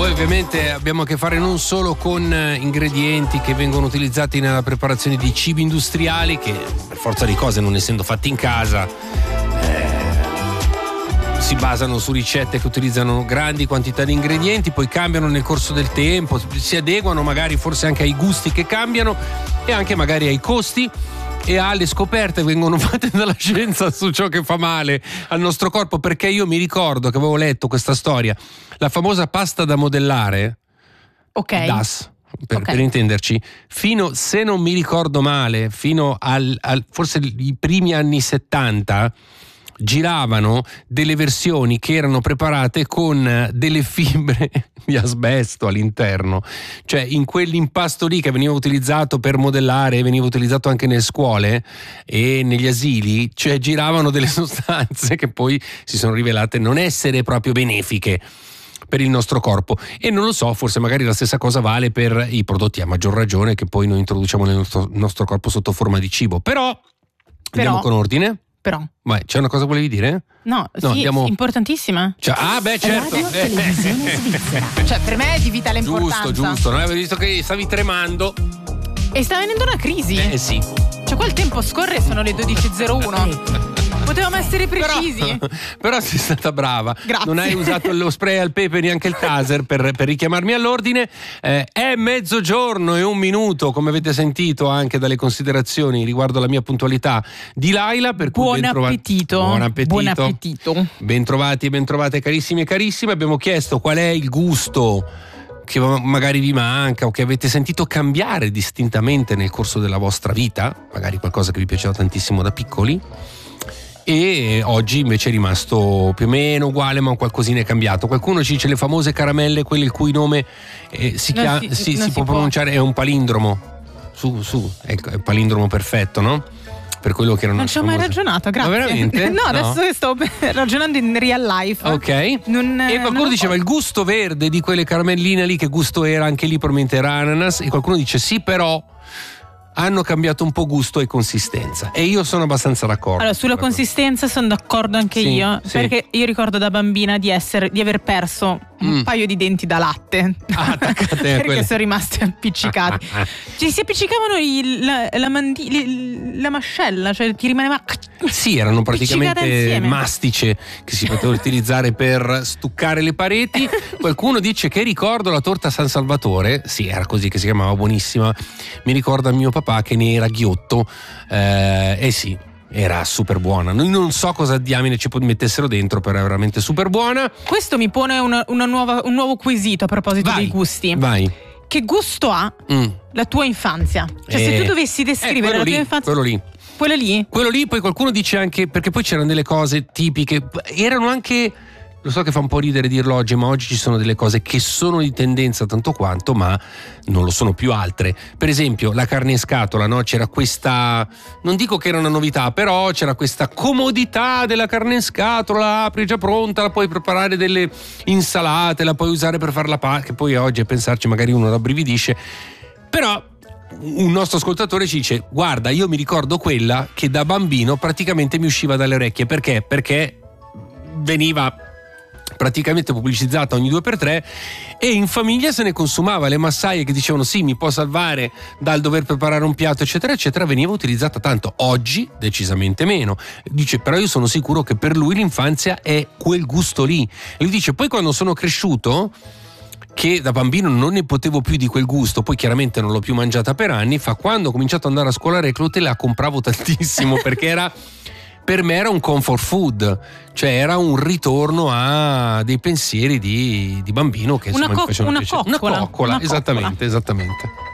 Poi ovviamente abbiamo a che fare non solo con ingredienti che vengono utilizzati nella preparazione di cibi industriali, che per forza di cose, non essendo fatti in casa, si basano su ricette che utilizzano grandi quantità di ingredienti, poi cambiano nel corso del tempo, si adeguano magari forse anche ai gusti che cambiano e anche magari ai costi e alle scoperte che vengono fatte dalla scienza su ciò che fa male al nostro corpo. Perché io mi ricordo che avevo letto questa storia, la famosa pasta da modellare, DAS, per intenderci, fino, se non mi ricordo male, fino al forse i primi anni 70 giravano delle versioni che erano preparate con delle fibre di asbesto all'interno, cioè in quell'impasto lì che veniva utilizzato per modellare e veniva utilizzato anche nelle scuole e negli asili, cioè giravano delle sostanze che poi si sono rivelate non essere proprio benefiche per il nostro corpo. E non lo so, forse magari la stessa cosa vale per i prodotti, a maggior ragione, che poi noi introduciamo nel nostro corpo sotto forma di cibo. Però andiamo con ordine. Però vai, c'è una cosa volevi dire? No, sì, andiamo... importantissima. Cioè, certo. Cioè, per me è di vitale importanza. Giusto, non avevo visto che stavi tremando. E sta venendo una crisi. Sì. Cioè, qua il tempo scorre, sono le 12:01. Potevamo essere precisi. Però sei stata brava. Grazie. Non hai usato lo spray al pepe, neanche il taser per richiamarmi all'ordine. È mezzogiorno e 1 minuto, come avete sentito anche dalle considerazioni riguardo alla mia puntualità di Laila. Per cui Buon appetito. Ben trovati e ben trovate, carissimi e carissime. Abbiamo chiesto qual è il gusto che magari vi manca o che avete sentito cambiare distintamente nel corso della vostra vita, magari qualcosa che vi piaceva tantissimo da piccoli, e oggi invece è rimasto più o meno uguale, ma qualcosina è cambiato. Qualcuno ci dice le famose caramelle, quelle il cui nome si può pronunciare, è un palindromo, è il palindromo perfetto, no? Per quello che erano. Non ci ho mai ragionato, grazie. Ma veramente? No, adesso che sto ragionando in real life. Ok. E qualcuno diceva il gusto verde di quelle caramelline lì, che gusto era? Anche lì probabilmente era ananas. E qualcuno dice sì, però hanno cambiato un po' gusto e consistenza, e io sono abbastanza d'accordo. Allora, sulla consistenza sono d'accordo anche io, perché io ricordo da bambina di aver perso un paio di denti da latte perché sono rimasti appiccicati. Ci si appiccicavano la mascella, cioè ti rimaneva. Sì, erano praticamente mastice che si poteva utilizzare per stuccare le pareti. Qualcuno dice che ricordo la torta San Salvatore, sì, era così che si chiamava, buonissima. Mi ricorda mio papà che ne era ghiotto, sì, era super buona. Non so cosa diamine ci mettessero dentro, però era veramente super buona. Questo mi pone un nuovo quesito a proposito dei gusti. Vai. Che gusto ha la tua infanzia? Cioè, se tu dovessi descrivere la tua infanzia. Quello lì, poi qualcuno dice anche, perché poi c'erano delle cose tipiche, erano anche, lo so che fa un po' ridere dirlo oggi, ma oggi ci sono delle cose che sono di tendenza tanto quanto, ma non lo sono più altre. Per esempio la carne in scatola, no? C'era questa, non dico che era una novità, però c'era questa comodità della carne in scatola, la apri già pronta, la puoi preparare delle insalate, la puoi usare per fare la pasta, che poi oggi a pensarci magari uno rabbrividisce. Però un nostro ascoltatore ci dice: guarda, io mi ricordo quella che da bambino praticamente mi usciva dalle orecchie. Perché veniva praticamente pubblicizzata ogni 2x3 e in famiglia se ne consumava. Le massaie che dicevano sì, mi può salvare dal dover preparare un piatto eccetera eccetera, veniva utilizzata tanto. Oggi decisamente meno. Dice però io sono sicuro che per lui l'infanzia è quel gusto lì, e lui dice poi quando sono cresciuto, che da bambino non ne potevo più di quel gusto, poi chiaramente non l'ho più mangiata per anni, quando ho cominciato ad andare a scuola reclute la compravo tantissimo perché per me era un comfort food, cioè era un ritorno a dei pensieri di bambino che insomma mi facevano piacere. Una coccola, esattamente.